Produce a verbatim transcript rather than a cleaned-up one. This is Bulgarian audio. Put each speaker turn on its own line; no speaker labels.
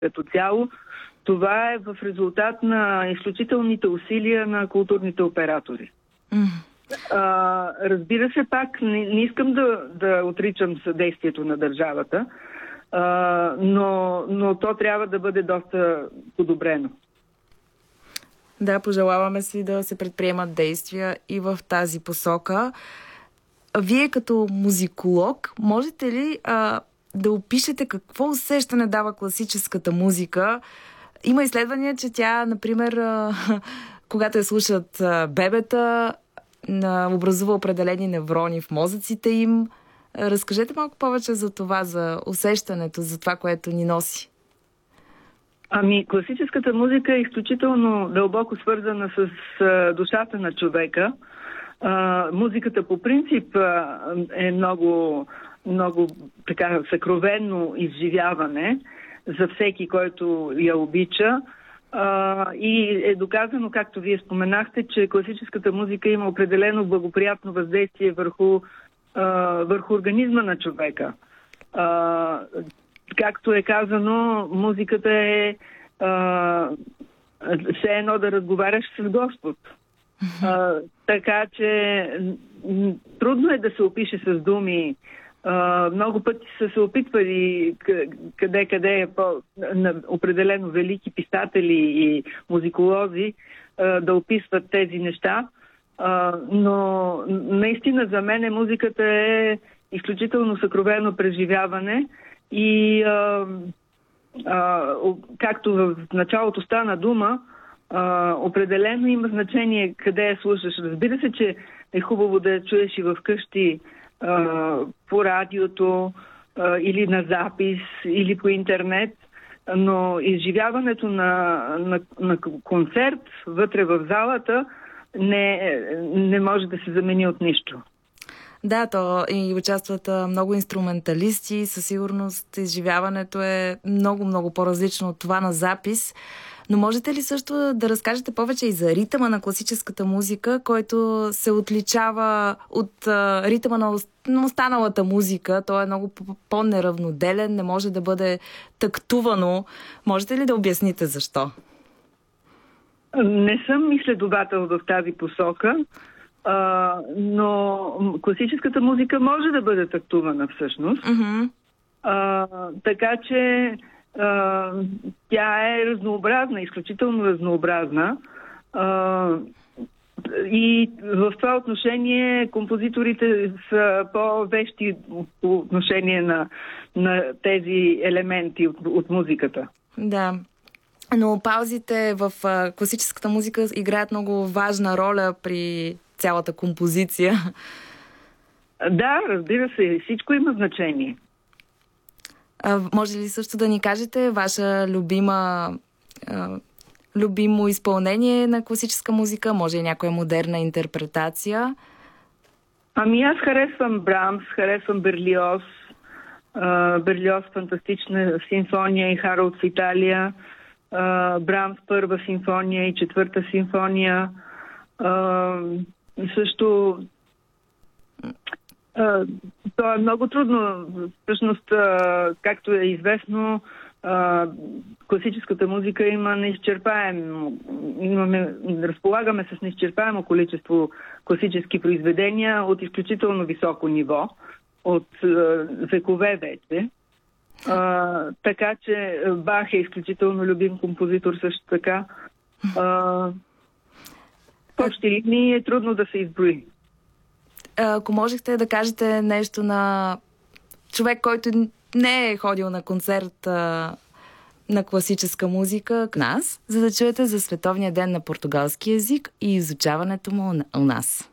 като цяло. Това е в резултат на изключителните усилия на културните оператори.
Mm.
А, разбира се, пак не, не искам да, да отричам съдействието на държавата, а, но, но то трябва да бъде доста подобрено.
Да, пожелаваме си да се предприемат действия и в тази посока. Вие като музиколог, можете ли а, да опишете какво усещане дава класическата музика? Има изследвания, че тя, например, а, когато я слушат а, бебета, а, образува определени неврони в мозъците им. Разкажете малко повече за това, за усещането, за това, което ни носи.
Ами, класическата музика е изключително дълбоко свързана с а, душата на човека. А, музиката по принцип а, е много, много така съкровенно изживяване за всеки, който я обича. А, и е доказано, както вие споменахте, че класическата музика има определено благоприятно въздействие върху, а, върху организма на човека. А, както е казано, музиката е а, все едно да разговаряш с Господ. А, така че трудно е да се опише с думи. А, много пъти са се опитвали къде-къде е по, на определено велики писатели и музиколози а, да описват тези неща. А, но наистина за мен музиката е изключително съкровено преживяване и а, а, както в началото стана дума, а, определено има значение къде я слушаш. Разбира се, че е хубаво да я чуеш и вкъщи, а, по радиото, а, или на запис, или по интернет, но изживяването на, на, на концерт вътре в залата не, не може да се замени от нищо.
Да, то и участват много инструменталисти. Със сигурност изживяването е много-много по-различно от това на запис. Но можете ли също да разкажете повече и за ритъма на класическата музика, който се отличава от а, ритъма на, на останалата музика? Той е много по-неравноделен, не може да бъде тактувано. Можете ли да обясните защо?
Не съм изследовател в тази посока, а, но класическата музика може да бъде тактувана всъщност.
Mm-hmm.
А, така че а, тя е разнообразна, изключително разнообразна. А, и в това отношение композиторите са по-вещи по отношение на, на тези елементи от, от музиката.
Да. Но паузите в а, класическата музика играят много важна роля при цялата композиция.
Да, разбира се, всичко има значение.
А, може ли също да ни кажете ваша любима, а, любимо изпълнение на класическа музика? Може и някоя модерна интерпретация?
Ами аз харесвам Брамс, харесвам Берлиоз. А, Берлиоз фантастична симфония и Харолд в Италия. Uh, Брамс първа симфония и четвърта симфония. Uh, също uh, то е много трудно. Всъщност, uh, както е известно, uh, класическата музика има неизчерпаемо. Имаме, разполагаме с неизчерпаемо количество класически произведения от изключително високо ниво, от uh, векове вече. А, така че Бах е изключително любим композитор също така. А, в общи линии е трудно да се изброи.
Ако можехте да кажете нещо на човек, който не е ходил на концерт а, на класическа музика к нас, за да чуете за Световния ден на португалски език и изучаването му у нас.